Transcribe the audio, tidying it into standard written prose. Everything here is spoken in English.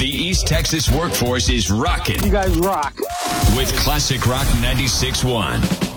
The East Texas workforce is rocking. You guys rock. With Classic Rock 96.1.